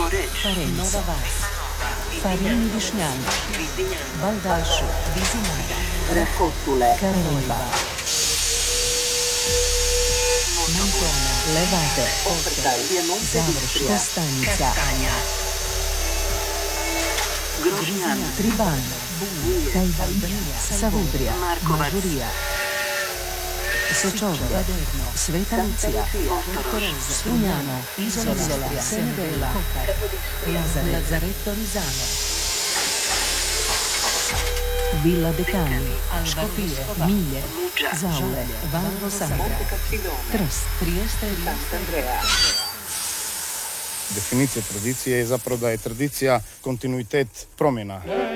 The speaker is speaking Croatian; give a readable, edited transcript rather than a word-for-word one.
Parenzo, Nova Vas, Farini Višnjani, Baldašu, Vizinara, Rafotule, Carneva, Montona, Levade, Završka, Kostanjica, Grožnjan, Triban, Tajvan, Savudrija, Mažurija, Sečovje, Sveta Lucija, Spunjano, Izola, Senedela, Lazaretto Rizano, Villa Decani, Škopije, Milje, Zaule, Valvo Sandra, Trst, Trieste i Sant'Andrea. Definicija tradicije je zapravo da je tradicija kontinuitet promjena.